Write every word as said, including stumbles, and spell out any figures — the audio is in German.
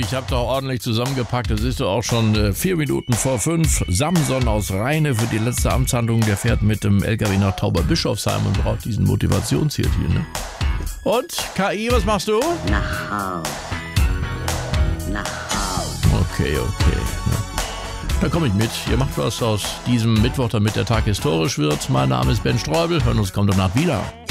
ich habe doch ordentlich zusammengepackt. Es ist doch auch schon äh, vier Minuten vor fünf. Samson aus Rheine für die letzte Amtshandlung. Der fährt mit dem L K W nach Tauberbischofsheim und braucht diesen Motivationshit hier, ne? Und, K I, was machst du? Nach Haus. Nach Haus. Okay, okay. Da komme ich mit. Ihr macht was aus diesem Mittwoch, damit der Tag historisch wird. Mein Name ist Ben Streubel. Hören uns kommende Nacht wieder.